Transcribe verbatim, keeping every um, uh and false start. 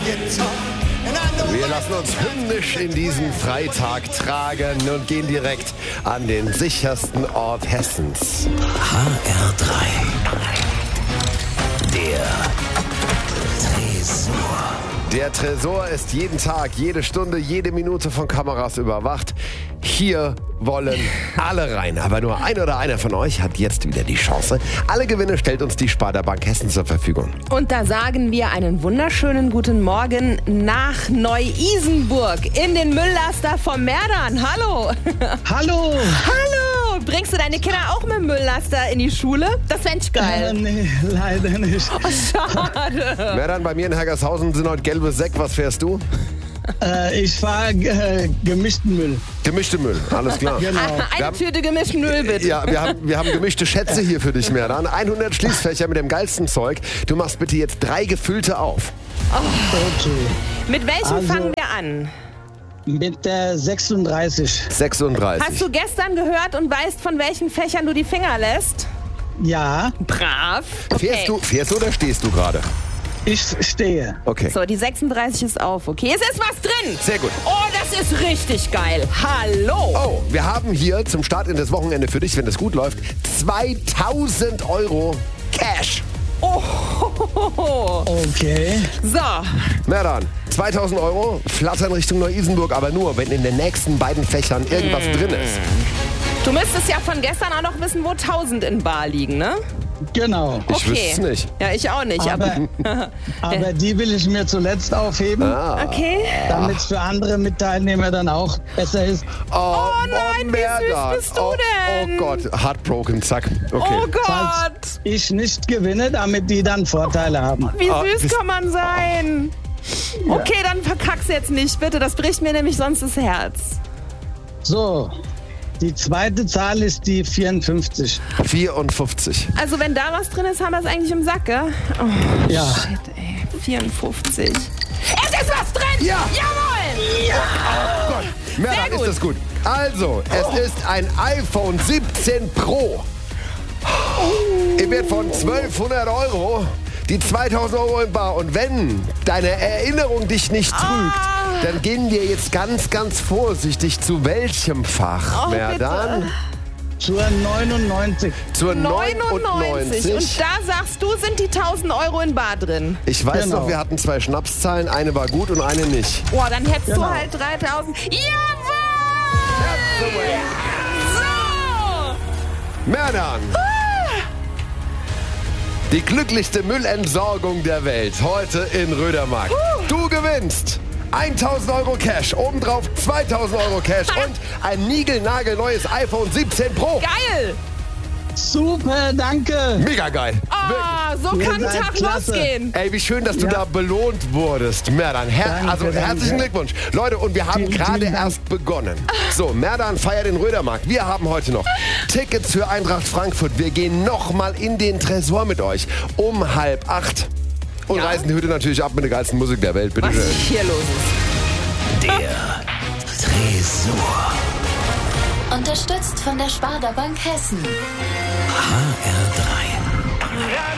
Wir lassen uns hymnisch in diesen Freitag tragen und gehen direkt an den sichersten Ort Hessens. H R drei. Der Tresor. Der Tresor ist jeden Tag, jede Stunde, jede Minute von Kameras überwacht. Hier wollen alle rein. Aber nur ein oder einer von euch hat jetzt wieder die Chance. Alle Gewinne stellt uns die Sparda Bank Hessen zur Verfügung. Und da sagen wir einen wunderschönen guten Morgen nach Neu-Isenburg in den Mülllaster vom Merdan. Hallo. Hallo. Hallo. Bringst du deine Kinder auch mit dem Mülllaster in die Schule? Das fände ich geil. Äh, nee, leider nicht. Oh, schade. Merdan, bei mir in Hergershausen sind heute gelbe Säck. Was fährst du? Äh, ich fahre äh, gemischten Müll. Gemischte Müll, alles klar. Genau. Eine haben- Tüte gemischten Müll, bitte. Ja, wir haben, wir haben gemischte Schätze hier für dich, Merdan. hundert Schließfächer mit dem geilsten Zeug. Du machst bitte jetzt drei gefüllte auf. Okay. Mit welchem Also- fangen wir an? Mit der sechsunddreißig. sechsunddreißig. Hast du gestern gehört und weißt, von welchen Fächern du die Finger lässt? Ja, Brav. Fährst du, fährst du oder stehst du gerade? ich stehe. Okay. So, die sechsunddreißig ist auf, okay? Es ist was drin. Sehr gut. Oh, das ist richtig geil. Hallo. Oh, wir haben hier zum Start in das Wochenende für dich, wenn das gut läuft, zweitausend Euro Cash. Oh. Okay. So, Merdan, zweitausend Euro flattern Richtung Neu-Isenburg, aber nur, wenn in den nächsten beiden Fächern irgendwas Mm. drin ist. du müsstest ja von gestern auch noch wissen, wo tausend in Bar liegen, ne? Genau. Ich Okay. wüsste es nicht. Ja, ich auch nicht, aber... Aber, aber die will ich mir zuletzt aufheben, Ah. Okay. damit es für andere Mitteilnehmer dann auch besser ist. Oh, nein, wie Merdan. süß bist du oh, denn? Oh Gott, heartbroken, zack. Okay. Oh Falls Gott. ich nicht gewinne, damit die dann Vorteile haben. Wie Ah, süß bist- kann man sein? Okay, dann verkack's jetzt nicht, bitte. Das bricht mir nämlich sonst das Herz. So, die zweite Zahl ist die vierundfünfzig. vierundfünfzig. Also wenn da was drin ist, haben wir es eigentlich im Sack, gell? Oh, Ja. shit, ey. vierundfünfzig. Es ist was drin! Ja. Jawohl! Merdan, Sehr ist gut. das gut. Also, es ist ein iPhone siebzehn Pro. Im Wert von zwölfhundert Euro. Die zweitausend Euro in Bar. Und wenn deine Erinnerung dich nicht trügt, Ah. dann gehen wir jetzt ganz, ganz vorsichtig zu welchem Fach, Oh, Merdan? Zur neunundneunzig. Zur neunundneunzig. neunundneunzig. Und da sagst du, sind die tausend Euro in Bar drin. Ich weiß Genau. noch, wir hatten zwei Schnapszahlen. Eine war gut und eine nicht. Boah, dann hättest Genau. du halt dreitausend. Jawohl! So! Merdan! Die glücklichste Müllentsorgung der Welt. Heute in Rödermark. Du gewinnst tausend Euro Cash, obendrauf zweitausend Euro Cash und ein niegelnagelneues iPhone siebzehn Pro. Geil! Super, danke. Mega geil. Ah, so Ihr kann ein seid Tag klasse. losgehen. Ey, wie schön, dass du Ja. da belohnt wurdest, Merdan. Her Danke, also danke. herzlichen Glückwunsch. Leute, und wir haben Vielen, gerade vielen Dank. erst begonnen. So, Merdan feiert den Rödermarkt. Wir haben heute noch Tickets für Eintracht Frankfurt. Wir gehen nochmal in den Tresor mit euch um halb acht. Und Ja. reißen die Hütte natürlich ab mit der geilsten Musik der Welt. Bitte Was schön. hier los ist. Der Tresor. Unterstützt von der Sparda Bank Hessen. H R drei.